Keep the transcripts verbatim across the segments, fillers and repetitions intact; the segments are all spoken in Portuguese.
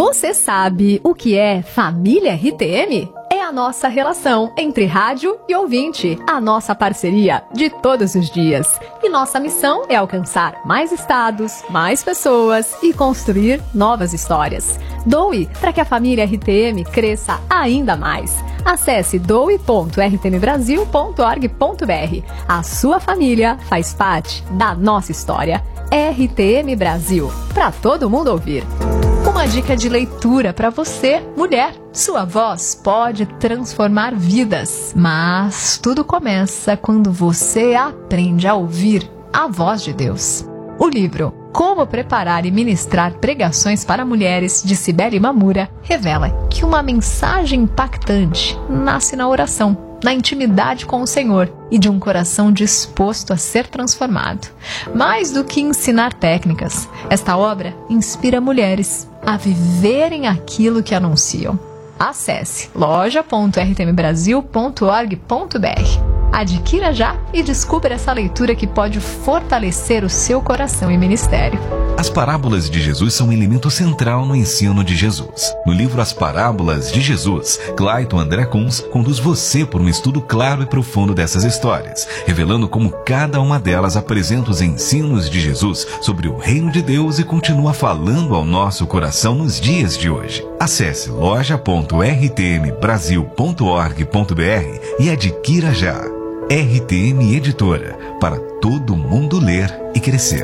Você sabe o que é família R T M? É a nossa relação entre rádio e ouvinte, a nossa parceria de todos os dias. E nossa missão é alcançar mais estados, mais pessoas e construir novas histórias. Doe para que a família R T M cresça ainda mais. Acesse doe ponto r t m brasil ponto org ponto b r. A sua família faz parte da nossa história. R T M Brasil, para todo mundo ouvir. Uma dica de leitura para você, mulher. Sua voz pode transformar vidas, mas tudo começa quando você aprende a ouvir a voz de Deus. O livro Como Preparar e Ministrar Pregações para Mulheres, de Cibele Mamura, revela que uma mensagem impactante nasce na oração, na intimidade com o Senhor e de um coração disposto a ser transformado. Mais do que ensinar técnicas, esta obra inspira mulheres a viverem aquilo que anunciam. Acesse loja ponto r t m brasil ponto org ponto b r. Adquira já e descubra essa leitura que pode fortalecer o seu coração e ministério. As parábolas de Jesus são um elemento central no ensino de Jesus. No livro As Parábolas de Jesus, Clayton André Kunz conduz você por um estudo claro e profundo dessas histórias, revelando como cada uma delas apresenta os ensinos de Jesus sobre o reino de Deus e continua falando ao nosso coração nos dias de hoje. Acesse loja ponto r t m brasil ponto org ponto b r e adquira já. R T M Editora, para todo mundo ler e crescer.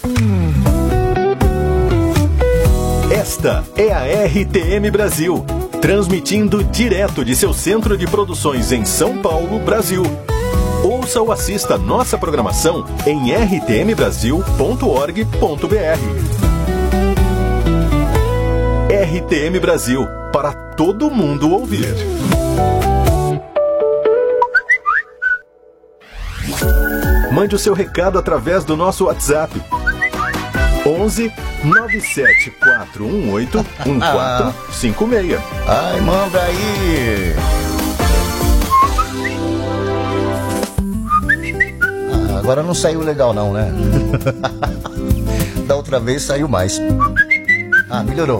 Esta é a R T M Brasil, transmitindo direto de seu centro de produções em São Paulo, Brasil. Ouça ou assista nossa programação em r t m brasil ponto org ponto b r. R T M Brasil, para todo mundo ouvir. Mande o seu recado através do nosso WhatsApp. onze nove sete quatro um oito um quatro cinco seis. Ai, manda aí! Ah, agora não saiu legal não, né? Da outra vez saiu mais. Ah, melhorou.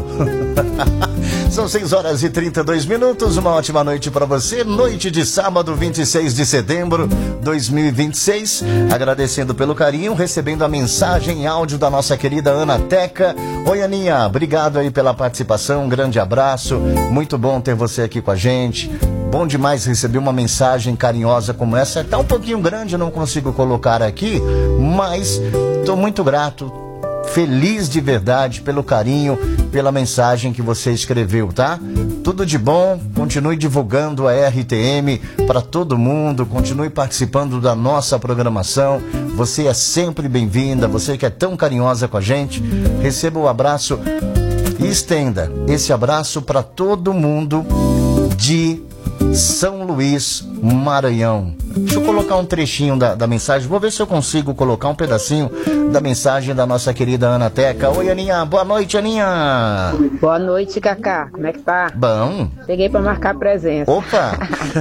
São seis horas e trinta e dois minutos. Uma ótima noite para você. Noite de sábado, vinte e seis de setembro de dois mil e vinte e seis. Agradecendo pelo carinho, recebendo a mensagem em áudio da nossa querida Ana Teca. Oi, Aninha, obrigado aí pela participação. Um grande abraço. Muito bom ter você aqui com a gente. Bom demais receber uma mensagem carinhosa como essa. Tá um pouquinho grande, eu não consigo colocar aqui, mas estou muito grato. Feliz de verdade pelo carinho, pela mensagem que você escreveu, tá? Tudo de bom, continue divulgando a R T M para todo mundo, continue participando da nossa programação. Você é sempre bem-vinda, você que é tão carinhosa com a gente. Receba o abraço e estenda esse abraço para todo mundo de São Luís, Maranhão. Deixa eu colocar um trechinho da, da mensagem. Vou ver se eu consigo colocar um pedacinho da mensagem da nossa querida Ana Teca. Oi, Aninha. Boa noite, Aninha. Boa noite, Cacá. Como é que tá? Bom. Cheguei pra marcar presença. Opa.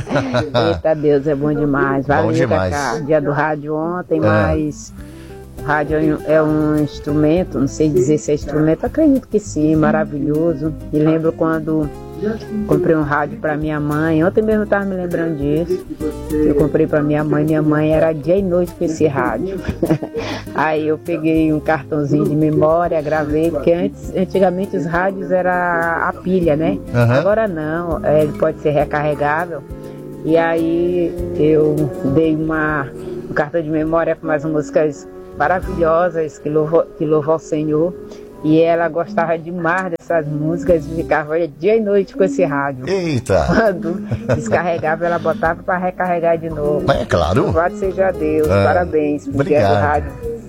Eita Deus, é bom demais. Valeu, bom demais. Cacá. Dia do rádio ontem, é. mas... O rádio é um instrumento, não sei dizer se é instrumento, acredito que sim, maravilhoso. E lembro quando comprei um rádio para minha mãe, ontem mesmo eu estava me lembrando disso. Eu comprei para minha mãe, minha mãe era dia e noite com esse rádio. Aí eu peguei um cartãozinho de memória, gravei, porque antes, antigamente os rádios era a pilha, né? Uhum. Agora não, ele pode ser recarregável. E aí eu dei uma, um cartão de memória com umas músicas maravilhosas que louvam que louva ao Senhor, e ela gostava demais dessas músicas e ficava dia e noite com esse rádio. Eita! Quando descarregava, ela botava para recarregar de novo. É claro. Louvado seja Deus, é. Parabéns por dia do rádio.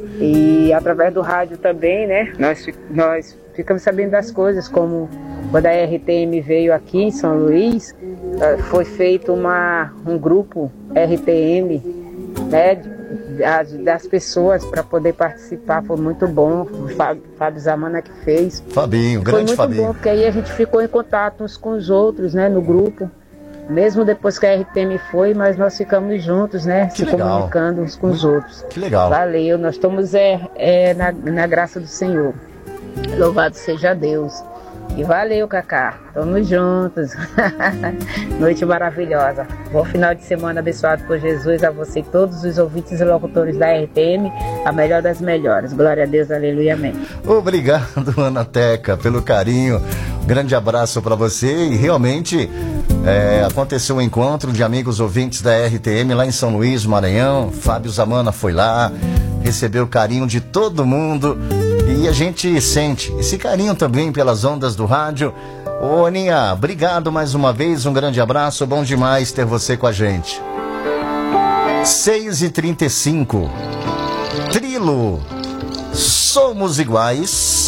E através do rádio também, né, nós, nós ficamos sabendo das coisas, como quando a R T M veio aqui em São Luís, foi feito uma, um grupo R T M, né, Das, das pessoas para poder participar. Foi muito bom. O Fábio, Fábio Zamana que fez. Fabinho, grande Fabinho. Foi muito bom, porque aí a gente ficou em contato uns com os outros, né, no grupo. Mesmo depois que a R T M foi, mas nós ficamos juntos, né, que se legal. comunicando uns com os outros. Que legal. Valeu, nós estamos é, é, na, na graça do Senhor. Louvado seja Deus. E valeu, Cacá. Tamo juntos. Noite maravilhosa. Bom final de semana abençoado por Jesus a você e todos os ouvintes e locutores da R T M. A melhor das melhores. Glória a Deus, aleluia, amém. Obrigado, Ana Teca, pelo carinho. Grande abraço para você. E realmente é, aconteceu um encontro de amigos ouvintes da R T M lá em São Luís, Maranhão. Fábio Zamana foi lá, recebeu o carinho de todo mundo. E a gente sente esse carinho também pelas ondas do rádio. Ô, Aninha, obrigado mais uma vez, um grande abraço, bom demais ter você com a gente. seis e trinta e cinco, Trilo, somos iguais.